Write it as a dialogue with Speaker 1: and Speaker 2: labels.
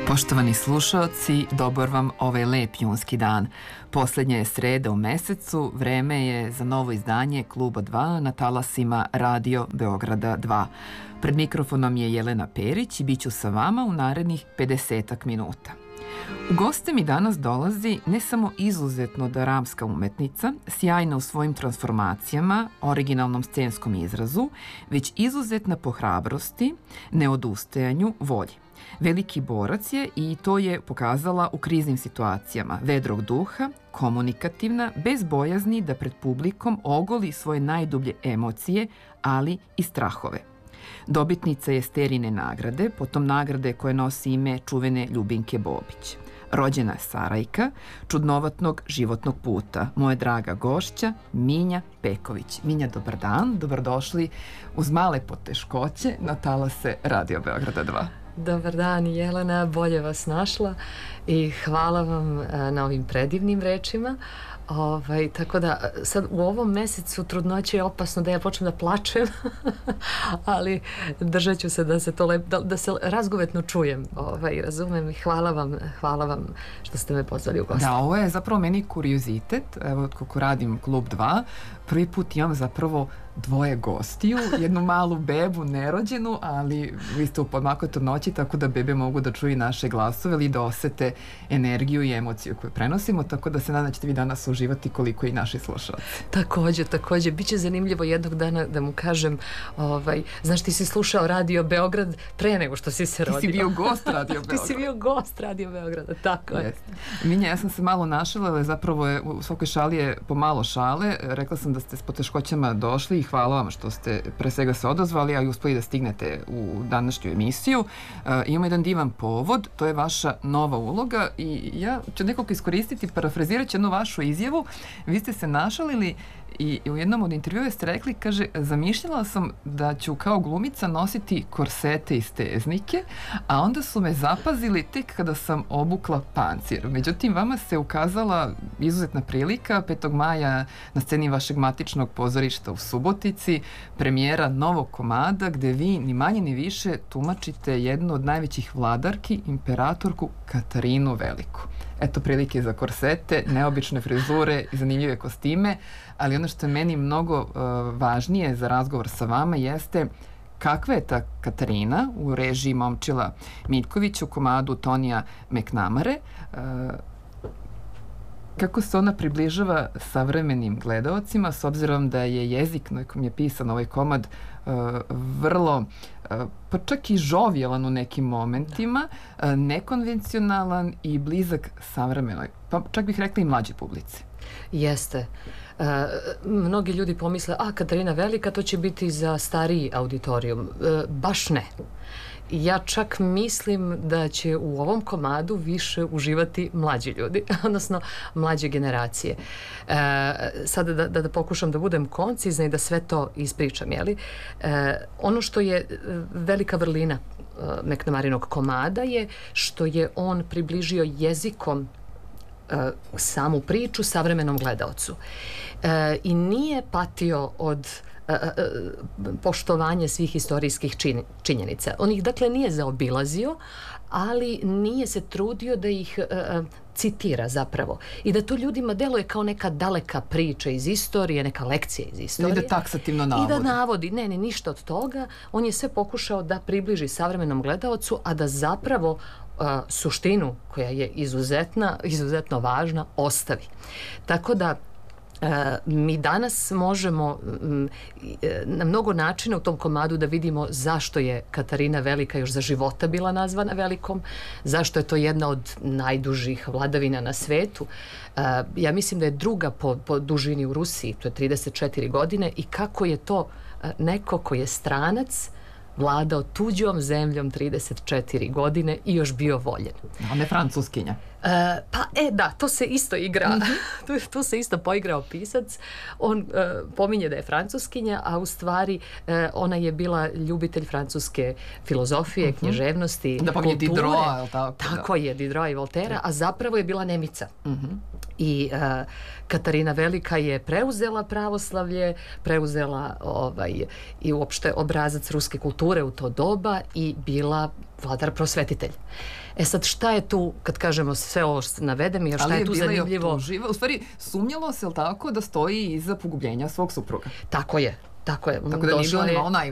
Speaker 1: Poštovani slušaoci, dobar vam ovaj lep junski dan. Poslednja je sreda u mesecu, vreme je za novo izdanje Kluba 2 na talasima Radio Beograda 2. Pred mikrofonom je Jelena Perić i bit ću sa vama u narednih 50 minuta. U goste mi danas dolazi ne samo izuzetno dramska umetnica, sjajna u svojim transformacijama, originalnom scenskom izrazu, već izuzetna po hrabrosti, neodustajanju, volji. Veliki borac je i to je pokazala u kriznim situacijama, vedrog duha, komunikativna, bez bojazni da pred publikom ogoli svoje najdublje emocije, ali i strahove. Dobitnica je Sterine nagrade, potom nagrade koje nosi ime čuvene Ljubinke Bobić. Rođena je Sarajka, čudnovatnog životnog puta. Moja draga gošća, Minja Peković. Minja, dobar dan, dobrodošli uz male poteškoće na talase Radio Beograda 2.
Speaker 2: Dobar dan, Jelena, bolje vas našla i hvala vam na ovim predivnim rečima. Tako da sad u ovom mesecu trudnoće je opasno da ja počnem da plačem, ali držat ću se da se razgovetno čujem, razumem i hvala vam što ste me pozvali u goste.
Speaker 1: Da, ovo je zapravo meni kuriozitet, evo kako radim Klub 2, prvi put imam zapravo dvoje gostiju, jednu malu bebu nerođenu, ali vi ste u podmakoj trudnoći, tako da bebe mogu da čuju naše glasove ili da osete energiju i emociju koju prenosimo, tako da se nadam da ćete vi danas uživati koliko i naši slušalci.
Speaker 2: Takođe, bit će zanimljivo jednog dana da mu kažem, znaš, ti si slušao Radio Beograd pre nego što si se rodio.
Speaker 1: Ti si bio gost Radio Beograda.
Speaker 2: Ti si bio gost Radio Beograda, tako je.
Speaker 1: Minja, ja sam se malo našala, ali zapravo je u svakoj šali je pomalo šale. Rekla sam da ste s poteškoćama došli i hvala vam što ste pre svega se odazvali, a i uspeli da stignete u današnju emisiju. Imamo jedan divan povod, to je vaša nova uloga i ja ću nekako iskoristiti, parafrazirat ću jednu vašu izjavu. Vi ste se našalili i u jednom od intervjua ste rekli, kaže, zamišljala sam da ću kao glumica nositi korsete i steznike, a onda su me zapazili tek kada sam obukla pancir. Međutim, vama se ukazala izuzetna prilika 5. maja na sceni vašeg matičnog pozorišta u Subotici, premijera novog komada gde vi ni manje ni više tumačite jednu od najvećih vladarki, imperatorku Katarinu Veliku. Eto prilike za korsete, neobične frizure i zanimljive kostime, ali ono što je meni mnogo važnije za razgovor sa vama jeste kakva je ta Katarina u režiji Momčila Miljkovića u komadu Tonija McNamare, kako se ona približava savremenim gledaocima, s obzirom da je jezik na kojem je pisan ovaj komad vrlo, pa čak i žovijalan u nekim momentima, nekonvencionalan i blizak savremenoj, pa čak bih rekla i mlađoj publici.
Speaker 2: Jeste. Mnogi ljudi pomisle, Katarina Velika, to će biti za stariji auditorijum. Baš ne. Ja čak mislim da će u ovom komadu više uživati mlađi ljudi, odnosno mlađe generacije. Sada da pokušam da budem koncizna i da sve to ispričam, jeli? Ono što je velika vrlina McNamarinog komada je što je on približio jezikom samu priču savremenom gledaocu. I nije patio od poštovanje svih istorijskih činjenica. On ih dakle nije zaobilazio, ali nije se trudio da ih citira zapravo. I da to ljudima deluje kao neka daleka priča iz istorije, neka lekcija iz istorije.
Speaker 1: I da taksativno navodi.
Speaker 2: I da navodi. Ne, ništa od toga. On je sve pokušao da približi savremenom gledaocu, a da zapravo suštinu, koja je izuzetno važna, ostavi. Tako da mi danas možemo na mnogo načina u tom komadu da vidimo zašto je Katarina Velika još za života bila nazvana Velikom, zašto je to jedna od najdužih vladavina na svetu. Ja mislim da je druga po dužini u Rusiji, to je 34 godine, i kako je to neko koji je stranac vladao tuđom zemljom 34 godine i još bio voljen.
Speaker 1: A ne francuskinja.
Speaker 2: Da, to se isto igra. Tu se isto poigrao pisac. On pominje da je francuskinja, a u stvari ona je bila ljubitelj francuske filozofije, književnosti,
Speaker 1: da pominje Diderota, je li tako?
Speaker 2: Tako je, Diderota i Voltera, a zapravo je bila Nemica. I Katarina Velika je preuzela pravoslavlje, preuzela i uopšte obrazac ruske kulture u to doba i bila vladar prosvetitelj. Sad, šta je tu, kad kažemo sve ovo što navedem, i šta je tu zanimljivo?
Speaker 1: Ali je bila i optuživa. U stvari, sumnjalo se, tako, da stoji iza pogubljenja svog supruga.
Speaker 2: Tako je.
Speaker 1: Tako da nije bilo